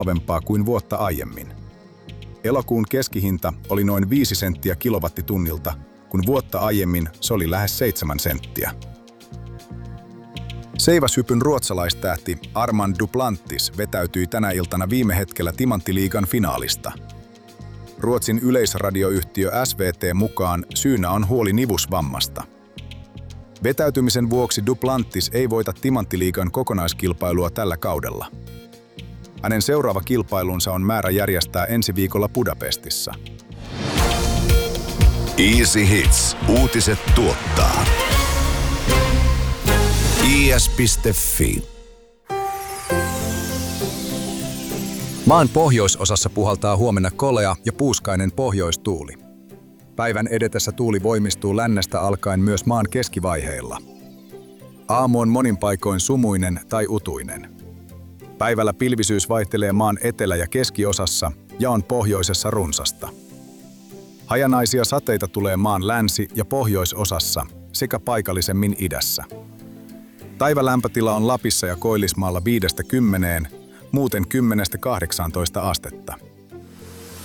halvempaa kuin vuotta aiemmin. Elokuun keskihinta oli noin 5 senttiä kilowattitunnilta, kun vuotta aiemmin se oli lähes 7 senttiä. Seiväshypyn ruotsalaistähti Armand Duplantis vetäytyi tänä iltana viime hetkellä Timanttiliigan finaalista. Ruotsin yleisradioyhtiö SVT mukaan syynä on huoli nivusvammasta. Vetäytymisen vuoksi Duplantis ei voita Timanttiliigan kokonaiskilpailua tällä kaudella. Hänen seuraava kilpailunsa on määrä järjestää ensi viikolla Budapestissa. Easy Hits. Uutiset tuottaa. is.fi. Maan pohjoisosassa puhaltaa huomenna kolea ja puuskainen pohjoistuuli. Päivän edetessä tuuli voimistuu lännestä alkaen myös maan keskivaiheilla. Aamu on monin paikoin sumuinen tai utuinen. Päivällä pilvisyys vaihtelee maan etelä- ja keskiosassa ja on pohjoisessa runsasta. Hajanaisia sateita tulee maan länsi- ja pohjoisosassa sekä paikallisemmin idässä. Päivälämpötila on Lapissa ja Koillismaalla 5–10, muuten 10–18 astetta.